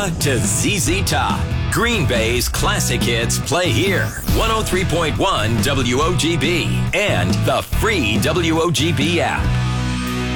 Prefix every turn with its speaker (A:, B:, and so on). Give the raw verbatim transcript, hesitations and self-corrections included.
A: Alabama to Z Z Top. Green Bay's classic hits play here. one oh three point one W O G B and the free W O G B app.